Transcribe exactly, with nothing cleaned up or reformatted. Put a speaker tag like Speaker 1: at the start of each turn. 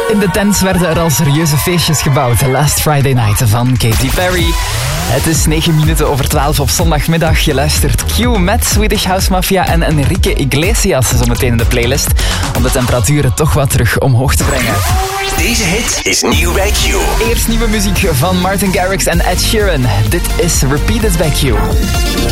Speaker 1: In de tent werden er al serieuze feestjes gebouwd. Last Friday Night van Katy Perry. Het is negen minuten over twaalf op zondagmiddag. Je luistert Q met Swedish House Mafia en Enrique Iglesias zometeen in de playlist. Om de temperaturen toch wat terug omhoog te brengen.
Speaker 2: Deze hit is nieuw bij Q.
Speaker 1: Eerst nieuwe muziek van Martin Garrix en Ed Sheeran. Dit is Repeated bij Q.